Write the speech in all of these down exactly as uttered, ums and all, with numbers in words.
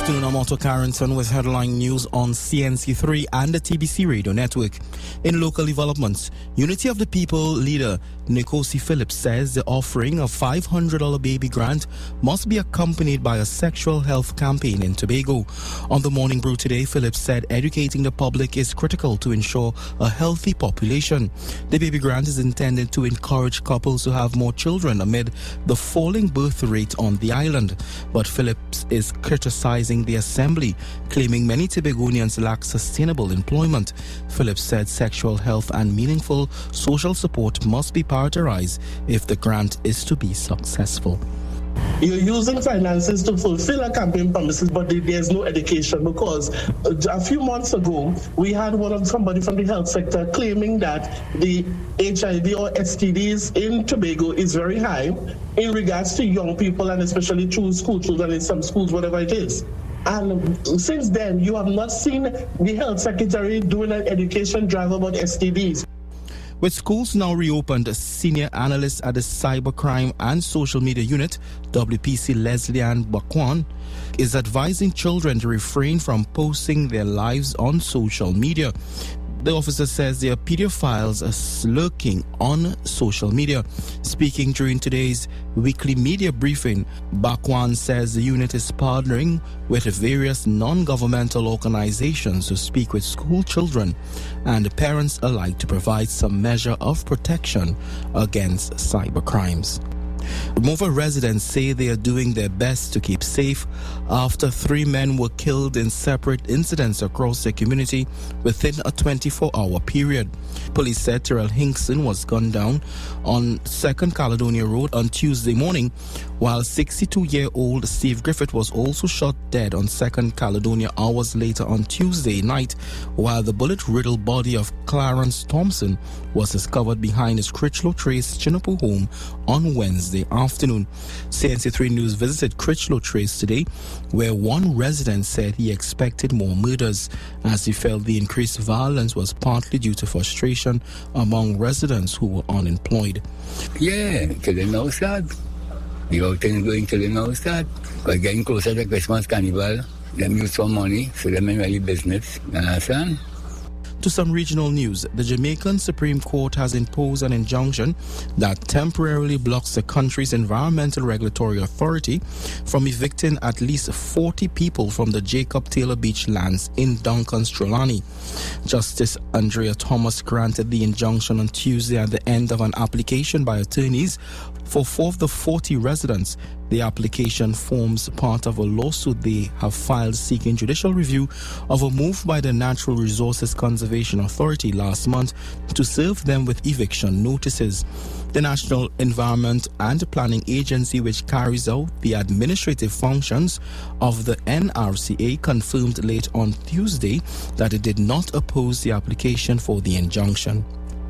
afternoon, I'm Otto Carrington with headline news on C N C three and the T B C Radio Network. In local developments, Unity of the People leader Nkosi Phillips says the offering of five hundred dollars baby grant must be accompanied by a sexual health campaign in Tobago. On the Morning Brew today, Phillips said educating the public is critical to ensure a healthy population. The baby grant is intended to encourage couples to have more children amid the falling birth rate on the island. But Phillips is criticizing the assembly, claiming many Tobagonians lack sustainable employment. Phillips said sexual health and meaningful social support must be prioritized if the grant is to be successful. You're using finances to fulfill a campaign promises, but there's no education, because a few months ago, we had one of somebody from the health sector claiming that the H I V or S T Ds in Tobago is very high in regards to young people, and especially through school children in some schools, whatever it is. And since then, you have not seen the health secretary doing an education drive about S T Ds. With schools now reopened, a senior analyst at the Cybercrime and Social Media Unit, W P C Leslie Ann Bakwan, is advising children to refrain from posting their lives on social media. The officer says there are pedophiles are lurking on social media. Speaking during today's weekly media briefing, Bakwan says the unit is partnering with various non-governmental organizations to speak with school children and parents alike to provide some measure of protection against cybercrimes. Mova residents say they are doing their best to keep safe after three men were killed in separate incidents across the community within a twenty-four hour period. Police said Terrell Hinkson was gunned down on Second Caledonia Road on Tuesday morning, while sixty-two-year-old Steve Griffith was also shot dead on Second Caledonia hours later on Tuesday night, while the bullet-riddled body of Clarence Thompson was discovered behind his Critchlow Trace Chinnapo home on Wednesday afternoon. C N C three News visited Critchlow Trace today, where one resident said he expected more murders, as he felt the increased violence was partly due to frustration among residents who were unemployed. Yeah, till the now start. The whole thing is going till the now start. But getting closer to Christmas Carnival, them use some money, so them in really business. You understand? To some regional news, the Jamaican Supreme Court has imposed an injunction that temporarily blocks the country's Environmental Regulatory Authority from evicting at least forty people from the Jacob Taylor Beach lands in Duncan's Trelawney. Justice Andrea Thomas granted the injunction on Tuesday at the end of an application by attorneys for four of the forty residents. The application forms part of a lawsuit they have filed seeking judicial review of a move by the Natural Resources Conservation Authority last month to serve them with eviction notices. The National Environment and Planning Agency, which carries out the administrative functions of the N R C A, confirmed late on Tuesday that it did not oppose the application for the injunction.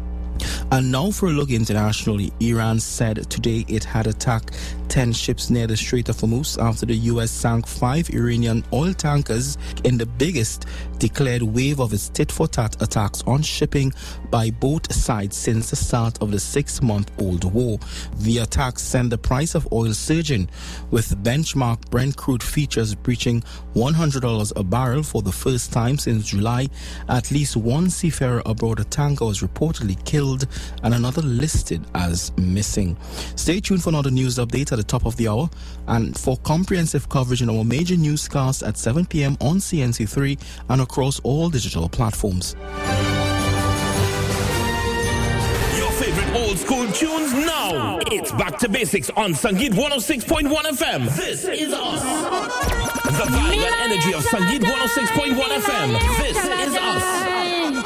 And now for a look internationally. Iran said today it had attacked ten ships near the Strait of Hormuz after the U S sank five Iranian oil tankers in the biggest declared wave of its tit-for-tat attacks on shipping by both sides since the start of the six-month-old war. The attacks sent the price of oil surging, with benchmark Brent crude futures breaching one hundred dollars a barrel for the first time since July. At least one seafarer aboard a tanker was reportedly killed and another listed as missing. Stay tuned for another news update at the top of the hour, and for comprehensive coverage in our major newscasts at seven p.m. on C N C three and across all digital platforms. Your favorite old school tunes now. It's Back to Basics on Sangeet one oh six point one F M. This is us. The vibe and energy of Sangeet one oh six point one F M. This is us.